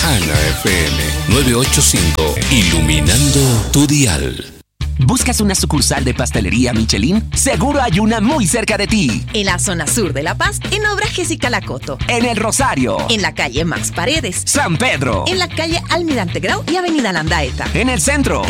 Ana FM 985, iluminando tu dial. ¿Buscas una sucursal de pastelería Michelin? Seguro hay una muy cerca de ti. En la zona sur de La Paz, en Obra Jessica Lacoto. En El Rosario. En la calle Max Paredes. San Pedro. En la calle Almirante Grau y Avenida Landaeta. En el centro.